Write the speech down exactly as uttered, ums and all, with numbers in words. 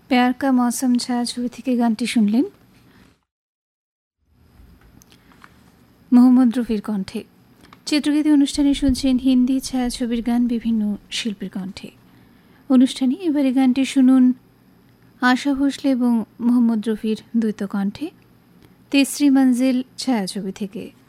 প্যার কা মৌসম ছায়াছবি থেকে গানটি শুনলেন মোহাম্মদ রফির কণ্ঠে। চিত্রগীতি অনুষ্ঠানে শুনছেন হিন্দি ছায়াছবির গান বিভিন্ন শিল্পীর কণ্ঠে। অনুষ্ঠানে এবারে গানটি শুনুন আশা ভোসলে এবং মোহাম্মদ রফির দ্বৈত কণ্ঠে, তেসরি মঞ্জিল ছায়াছবি থেকে।